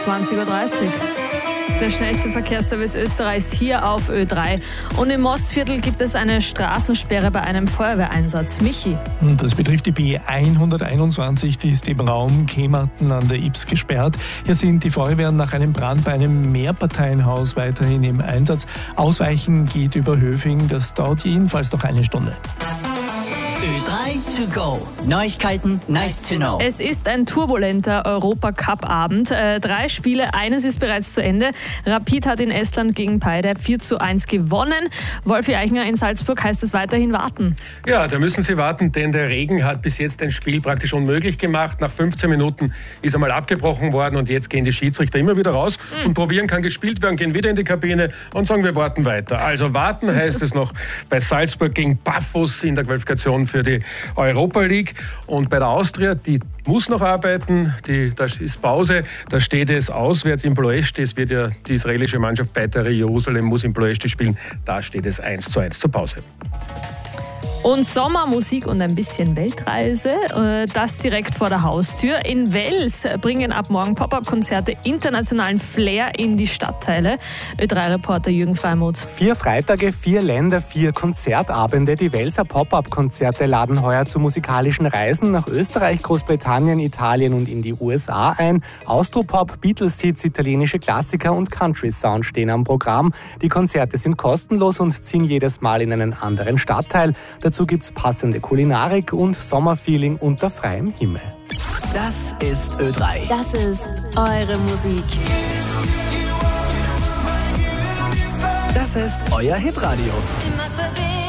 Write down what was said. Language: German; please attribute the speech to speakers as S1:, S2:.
S1: 20.30 Uhr. Der schnellste Verkehrsservice Österreichs hier auf Ö3. Und im Mostviertel gibt es eine Straßensperre bei einem Feuerwehreinsatz. Michi.
S2: Das betrifft die B121, die ist im Raum Kematen an der Ybbs gesperrt. Hier sind die Feuerwehren nach einem Brand bei einem Mehrparteienhaus weiterhin im Einsatz. Ausweichen geht über Höfing, das dauert jedenfalls noch eine Stunde.
S3: Ö3 to go. Neuigkeiten, nice to know.
S1: Es ist ein turbulenter Europacup-Abend. 3 Spiele, eines ist bereits zu Ende. Rapid hat in Estland gegen Paide 4:1 gewonnen. Wolfi Eichinger in Salzburg heißt es weiterhin warten.
S4: Ja, da müssen sie warten, denn der Regen hat bis jetzt ein Spiel praktisch unmöglich gemacht. Nach 15 Minuten ist einmal abgebrochen worden und jetzt gehen die Schiedsrichter immer wieder raus und probieren, kann gespielt werden, gehen wieder in die Kabine und sagen, wir warten weiter. Also warten heißt es noch bei Salzburg gegen Paphos in der Qualifikation für die Europa League. Und bei der Austria, die muss noch arbeiten, da ist Pause, da steht es auswärts in Ploiești, es wird ja die israelische Mannschaft Beitar Jerusalem muss in Ploiești spielen, da steht es 1:1 zur Pause.
S1: Und Sommermusik und ein bisschen Weltreise, das direkt vor der Haustür. In Wels bringen ab morgen Pop-Up-Konzerte internationalen Flair in die Stadtteile. Ö3-Reporter Jürgen Freimuth.
S5: 4 Freitage, 4 Länder, 4 Konzertabende. Die Welser Pop-Up-Konzerte laden heuer zu musikalischen Reisen nach Österreich, Großbritannien, Italien und in die USA ein. Austropop, Beatles-Hits, italienische Klassiker und Country-Sound stehen am Programm. Die Konzerte sind kostenlos und ziehen jedes Mal in einen anderen Stadtteil. Dazu gibt's passende Kulinarik und Sommerfeeling unter freiem Himmel.
S3: Das ist Ö3.
S6: Das ist eure Musik.
S3: Das ist euer Hitradio.
S6: Immer